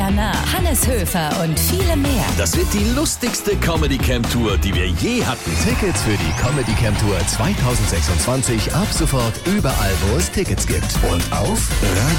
Nah, Hannes Höfer und viele mehr. Das wird die lustigste Comedy-Camp-Tour, die wir je hatten. Tickets für die Comedy Camp Tour 2026 ab sofort überall, wo es Tickets gibt. Und auf